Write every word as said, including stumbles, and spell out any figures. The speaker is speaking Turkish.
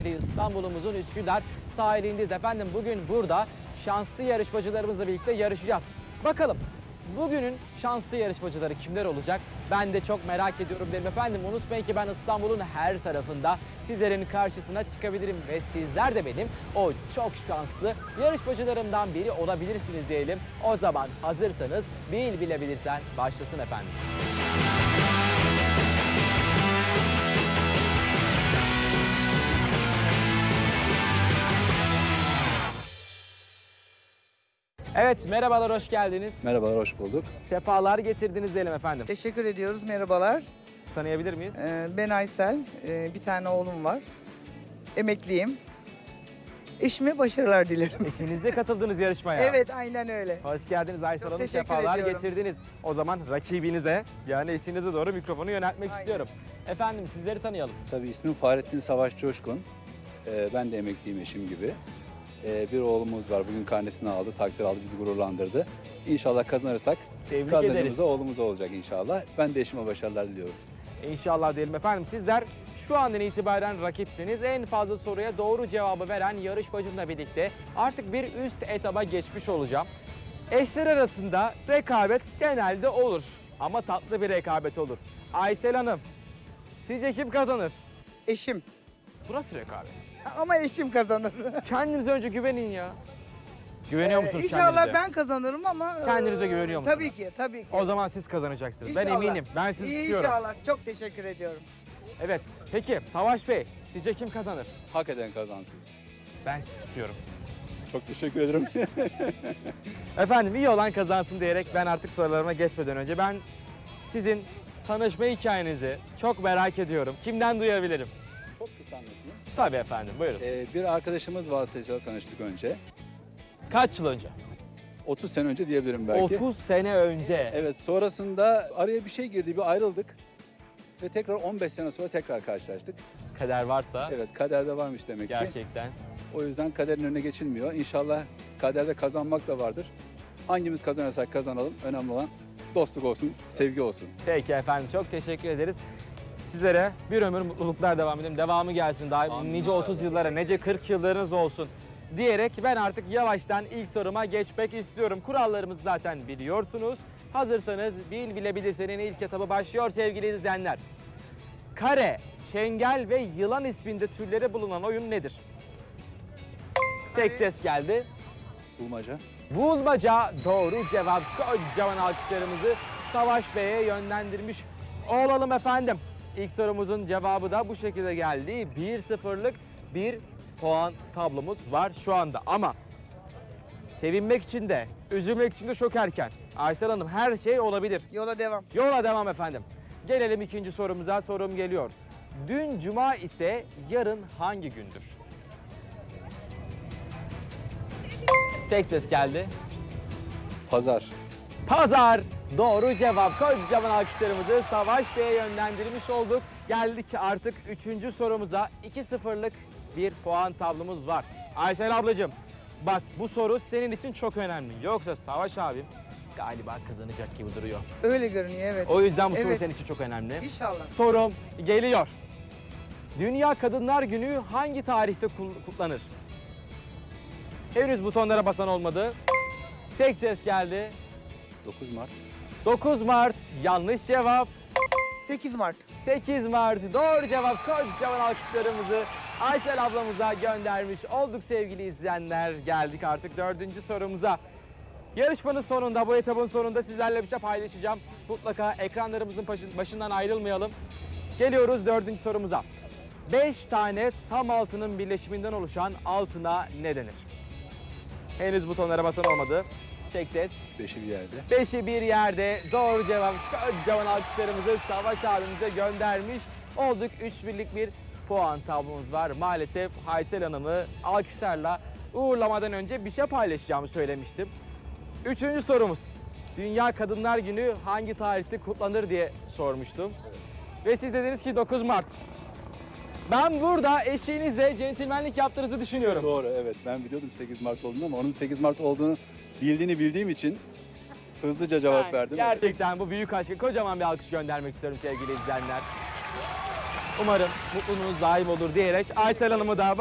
İstanbul'umuzun Üsküdar sahilindeyiz efendim. Bugün burada şanslı yarışmacılarımızla birlikte yarışacağız. Bakalım bugünün şanslı yarışmacıları kimler olacak? Ben de çok merak ediyorum derim efendim. Unutmayın ki ben İstanbul'un her tarafında sizlerin karşısına çıkabilirim ve sizler de benim o çok şanslı yarışmacılarımdan biri olabilirsiniz diyelim. O zaman hazırsanız bil bilebilirsen başlasın efendim. Evet, merhabalar, hoş geldiniz. Merhabalar, hoş bulduk. Sefalar getirdiniz diyelim efendim. Teşekkür ediyoruz, merhabalar. Tanıyabilir miyiz? Ee, ben Aysel, ee, bir tane oğlum var. Emekliyim. Eşime başarılar dilerim. Eşinizle katıldınız yarışmaya. Evet, aynen öyle. Hoş geldiniz Aysel Çok Hanım, teşekkür sefalar ediyorum. getirdiniz. O zaman rakibinize, yani eşinize doğru mikrofonu yöneltmek Aynen. istiyorum. Efendim sizleri tanıyalım. Tabii ismim Fahrettin Savaş Coşkun. Ee, ben de emekliyim eşim gibi. Ee, bir oğlumuz var. Bugün karnesini aldı, takdir aldı, bizi gururlandırdı. İnşallah kazanırsak Tebrik kazancımız ederiz. da oğlumuz olacak inşallah. Ben de eşime başarılar diliyorum. İnşallah diyelim efendim. Sizler şu andan itibaren rakipsiniz. En fazla soruya doğru cevabı veren yarışmacımla birlikte artık bir üst etaba geçmiş olacağım. Eşler arasında rekabet genelde olur. Ama tatlı bir rekabet olur. Aysel Hanım, sizce kim kazanır? Eşim. Bu nasıl rekabet? Ama eşim kazanır. Kendinize önce güvenin ya. Güveniyor Ee, musunuz İnşallah kendinize? ben kazanırım ama... e, Kendinize güveniyor musunuz? Tabii ki, tabii ki. O zaman siz kazanacaksınız. Ben İnşallah. eminim. Ben sizi tutuyorum. İnşallah, çok teşekkür ediyorum. Evet. Peki Savaş Bey, sizce kim kazanır? Hak eden kazansın. Ben sizi tutuyorum. Çok teşekkür ederim. Efendim iyi olan kazansın diyerek ben artık sorularıma geçmeden önce ben sizin tanışma hikayenizi çok merak ediyorum. Kimden duyabilirim? Çok kısa anlatayım. Tabii efendim, buyurun. Ee, bir arkadaşımız vasıtasıyla tanıştık önce. Kaç yıl önce? otuz sene önce diyebilirim belki. otuz sene önce. Evet, sonrasında araya bir şey girdi, bir ayrıldık. Ve tekrar on beş sene sonra tekrar karşılaştık. Kader varsa Evet, kaderde varmış demek ki. gerçekten. O yüzden kaderin önüne geçilmiyor. İnşallah kaderde kazanmak da vardır. Hangimiz kazanırsak kazanalım. Önemli olan dostluk olsun, sevgi olsun. Peki efendim, çok teşekkür ederiz. Sizlere bir ömür mutluluklar devam edelim. Devamı gelsin. Daha Amin. nice otuz yıllara, nice kırk yıllarınız olsun diyerek ben artık yavaştan ilk soruma geçmek istiyorum. Kurallarımızı zaten biliyorsunuz. Hazırsanız bil bilebilirsenin ilk etabı başlıyor sevgili izleyenler. Kare, çengel ve yılan isminde türleri bulunan oyun nedir? Tek ses geldi. Bulmaca. Bulmaca doğru cevap. Kocaman alkışlarımızı Savaş Bey'e yönlendirmiş olalım efendim. İlk sorumuzun cevabı da bu şekilde geldi. bir sıfırlık bir puan tablomuz var şu anda. Ama sevinmek için de, üzülmek için de çok erken. Aysel Hanım, her şey olabilir. Yola devam. Yola devam efendim. Gelelim ikinci sorumuza. Sorum geliyor. Dün cuma ise yarın hangi gündür? Tek ses geldi. Pazar. Pazar. Doğru cevap. Kocaman alkışlarımızı Savaş Bey'e yönlendirmiş olduk. Geldik artık üçüncü sorumuza. iki sıfırlık bir puan tablomuz var. Aysel ablacığım, bak bu soru senin için çok önemli. Yoksa Savaş abim galiba kazanacak gibi duruyor. Öyle görünüyor, evet. O yüzden bu soru Evet. senin için çok önemli. İnşallah. Sorum geliyor. Dünya Kadınlar Günü hangi tarihte kul- kutlanır? Henüz butonlara basan olmadı. Tek ses geldi. dokuz Mart. dokuz Mart yanlış cevap. sekiz Mart. sekiz Mart doğru cevap. Kocaman alkışlarımızı Aysel ablamıza göndermiş olduk sevgili izleyenler. Geldik artık dördüncü sorumuza. Yarışmanın sonunda, bu etabın sonunda sizlerle bir şey paylaşacağım. Mutlaka ekranlarımızın başı- başından ayrılmayalım. Geliyoruz dördüncü sorumuza. Beş tane tam altının birleşiminden oluşan altına ne denir? Henüz butonlara basan olmadı. Tek ses. Beşi bir yerde. Beşi bir yerde doğru cevap. Kocaman alkışlarımızı Savaş abimize göndermiş olduk. Üç birlik bir puan tablomuz var. Maalesef Aysel Hanım'ı alkışlarla uğurlamadan önce bir şey paylaşacağımı söylemiştim. Üçüncü sorumuz. Dünya Kadınlar Günü hangi tarihte kutlanır diye sormuştum. Ve siz dediniz ki dokuz Mart. Ben burada eşinize centilmenlik yaptığınızı düşünüyorum. Doğru, evet. Ben biliyordum sekiz Mart olduğunu ama onun sekiz Mart olduğunu bildiğini bildiğim için hızlıca cevap Yani verdim. Gerçekten bu büyük aşka kocaman bir alkış göndermek istiyorum sevgili izleyenler. Umarım mutluluğunuz daim olur diyerek Aysel Hanım'ı da